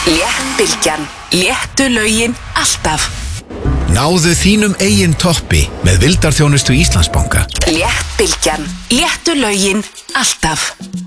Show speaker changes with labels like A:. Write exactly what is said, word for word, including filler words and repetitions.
A: Léttbylgjan, léttu lögin alltaf.
B: Náðu þínum eigin toppi með vildarþjónustu Íslandsbanka.
A: Léttbylgjan, léttu lögin alltaf.